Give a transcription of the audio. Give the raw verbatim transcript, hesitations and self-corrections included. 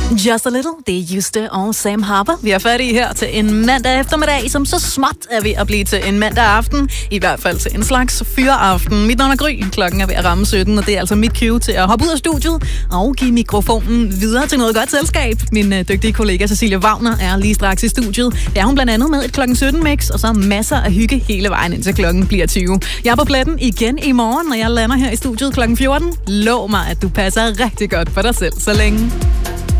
Just a Little, det er Juste og Sam Harper. Vi er færdige her til en mandag eftermiddag, som så småt er ved at blive til en mandag aften. I hvert fald til en slags fyreaften. Mit navn er Gry. Klokken er ved at ramme sytten, og det er altså mit cue til at hoppe ud af studiet og give mikrofonen videre til noget godt selskab. Min øh, dygtige kollega Cecilie Wagner er lige straks i studiet. Det er hun blandt andet med et klokken sytten mix, og så masser af hygge hele vejen indtil klokken bliver tyve. Jeg er på pletten igen i morgen, når jeg lander her i studiet klokken fjorten. Lov mig, at du passer rigtig godt på dig selv så længe.